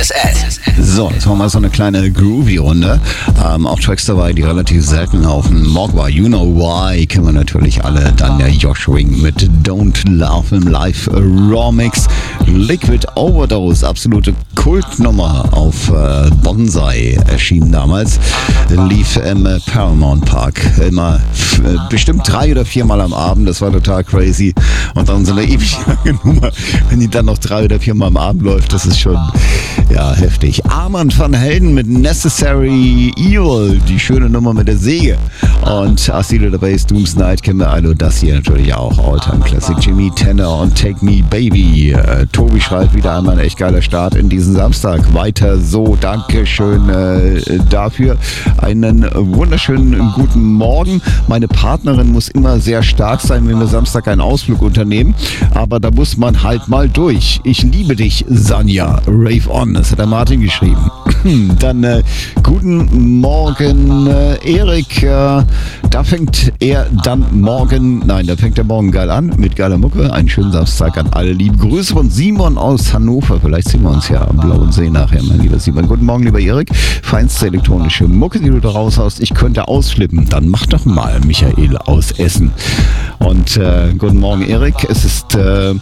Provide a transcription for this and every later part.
SSL. So, jetzt haben wir mal so eine kleine Groovy-Runde. Auch Tracks dabei, die relativ selten laufen. Mogwai, You Know Why, kennen wir natürlich alle. Dann der Josh Wing mit Don't Love im Live Raw Mix. Liquid Overdose, absolute Kultnummer auf Bonsai, erschienen damals. Lief im Paramount Park. Immer bestimmt 3 oder 4 Mal am Abend, das war total crazy. Und dann so eine ewig lange Nummer, wenn die dann noch 3 oder 4 Mal am Abend läuft, das ist schon, ja, heftig. Armand van Helden mit Necessary Evil, die schöne Nummer mit der Säge. Und Acid the Bass, Doom's Night kennen wir alle, das hier natürlich auch. Alltime Classic, Jimmy Tenor und Take Me Baby. Tobi schreibt wieder einmal ein echt geiler Start in diesen Samstag. Weiter so, Dankeschön dafür. Einen wunderschönen guten Morgen. Meine Partnerin muss immer sehr stark sein, wenn wir Samstag einen Ausflug unternehmen. Aber da muss man halt mal durch. Ich liebe dich, Sanja. Rave on, das hat der Martin geschrieben. Dann guten Morgen, Erik. Da fängt er morgen geil an mit geiler Mucke. Einen schönen Samstag an alle. Liebe Grüße von Simon aus Hannover. Vielleicht sehen wir uns ja am Blauen See nachher, mein lieber Simon. Guten Morgen, lieber Erik. Feinste elektronische Mucke, die du da raushaust. Ich könnte ausflippen. Dann mach doch mal Michael aus Essen. Und guten Morgen, Erik. Es ist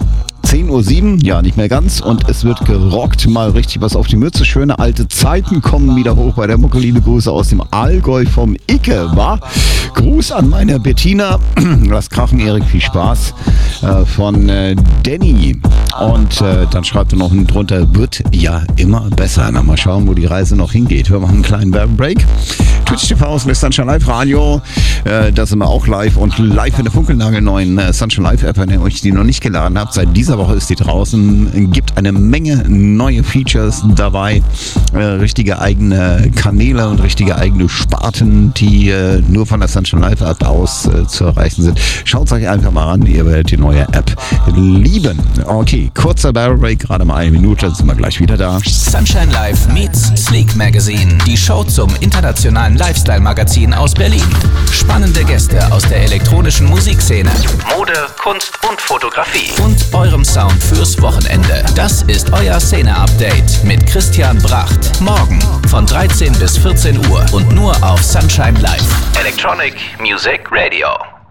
10:07 Uhr, ja, nicht mehr ganz, und es wird gerockt, mal richtig was auf die Mütze. Schöne alte Zeiten kommen wieder hoch bei der Mucke. Liebe Grüße aus dem Allgäu vom Icke, wa? Gruß an meine Bettina. Lass krachen, Erik, viel Spaß. Von Danny. Und dann schreibt er noch drunter, wird ja immer besser. Na, mal schauen, wo die Reise noch hingeht. Wir machen einen kleinen Werbebreak. Twitch TV, Sunshine Live Radio. Da sind wir auch live und live in der funkelnagelneuen Sunshine Live App, wenn ihr euch die noch nicht geladen habt. Seit dieser Woche ist die draußen. Gibt eine Menge neue Features dabei. Richtige eigene Kanäle und richtige eigene Sparten, die nur von der Sunshine Live App aus zu erreichen sind. Schaut euch einfach mal an, ihr werdet die neue App lieben. Okay, kurzer Break, gerade mal 1 Minute, dann sind wir gleich wieder da. Sunshine Live meets Sleek Magazine, die Show zum internationalen Lifestyle-Magazin aus Berlin. Spannende Gäste aus der elektronischen Musikszene, Mode, Kunst und Fotografie und eurem Sound fürs Wochenende. Das ist euer Szene-Update mit Christian Bracht. Morgen von 13 bis 14 Uhr und nur auf Sunshine Live. Electronic Music Radio.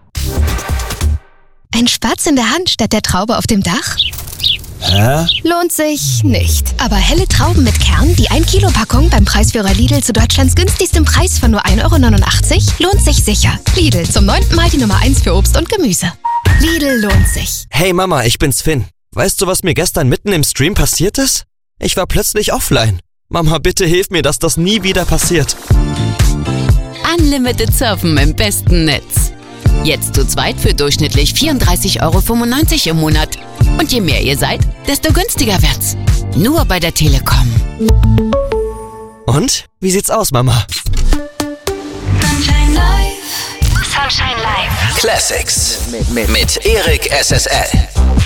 Ein Spatz in der Hand statt der Traube auf dem Dach? Hä? Lohnt sich nicht. Aber helle Trauben mit Kern, die 1-Kilo-Packung beim Preisführer Lidl zu Deutschlands günstigstem Preis von nur 1,89 € lohnt sich sicher. Lidl, zum 9. Mal die Nummer 1 für Obst und Gemüse. Lidl lohnt sich. Hey Mama, ich bin's Finn. Weißt du, was mir gestern mitten im Stream passiert ist? Ich war plötzlich offline. Mama, bitte hilf mir, dass das nie wieder passiert. Unlimited Surfen im besten Netz. Jetzt zu zweit für durchschnittlich 34,95 € im Monat. Und je mehr ihr seid, desto günstiger wird's. Nur bei der Telekom. Und? Wie sieht's aus, Mama? Sunshine Live. Sunshine Live. Classics mit Erik SSL.